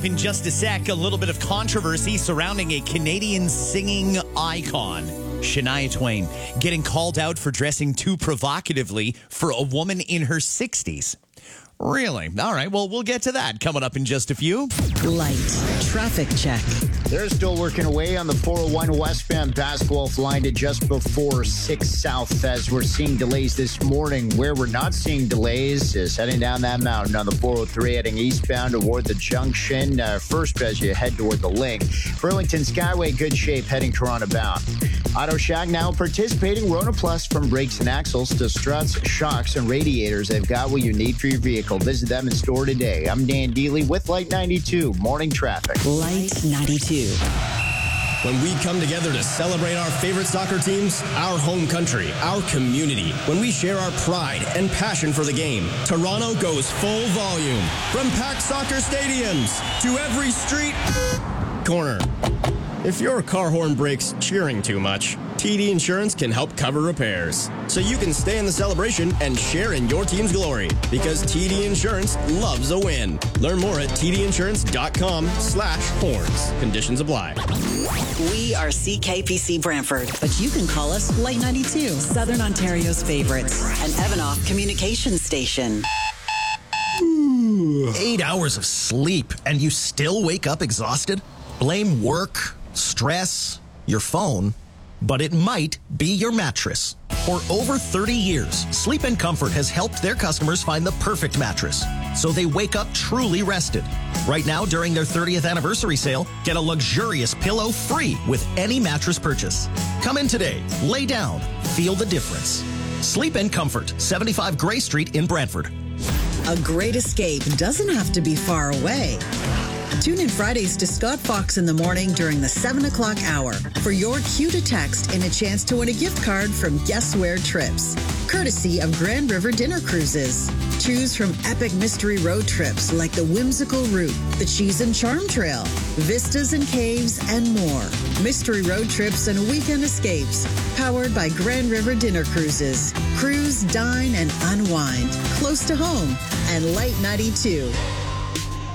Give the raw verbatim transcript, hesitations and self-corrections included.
In just a sec, a little bit of controversy surrounding a Canadian singing icon, Shania Twain, getting called out for dressing too provocatively for a woman in her sixties. Really? All right, well, we'll get to that coming up in just a few. Light traffic check. They're still working away on the four oh one westbound past Guelph line to just before six South as we're seeing delays this morning. Where we're not seeing delays is heading down that mountain on the four oh three heading eastbound toward the junction. Uh, first as you head toward the link. Burlington Skyway, good shape heading Toronto bound. Auto Shack now participating. Rona Plus from brakes and axles to struts, shocks, and radiators. They've got what you need for your vehicle. Visit them in store today. I'm Dan Deely with Light ninety-two. Morning traffic. Light ninety-two. When we come together to celebrate our favorite soccer teams, our home country, our community, when we share our pride and passion for the game, Toronto goes full volume. From packed soccer stadiums to every street corner. If your car horn breaks cheering too much, T D Insurance can help cover repairs. So you can stay in the celebration and share in your team's glory. Because T D Insurance loves a win. Learn more at tdinsurance.com slash horns. Conditions apply. We are C K P C Brantford, but you can call us Light ninety-two, Southern Ontario's favorites, an Evanoff communication station. Eight hours of sleep and you still wake up exhausted? Blame work, stress, your phone, but it might be your mattress. For over thirty years, Sleep and Comfort has helped their customers find the perfect mattress, so they wake up truly rested. Right now, during their thirtieth anniversary sale, get a luxurious pillow free with any mattress purchase. Come in today, lay down, feel the difference. Sleep and Comfort, seventy-five Gray Street in Brantford. A great escape doesn't have to be far away. Tune in Fridays to Scott Fox in the morning during the seven o'clock hour for your cue to text and a chance to win a gift card from Guess Where Trips, courtesy of Grand River Dinner Cruises. Choose from epic mystery road trips like the Whimsical Route, the Cheese and Charm Trail, Vistas and Caves, and more. Mystery road trips and weekend escapes, powered by Grand River Dinner Cruises. Cruise, dine, and unwind, close to home, and Light ninety-two.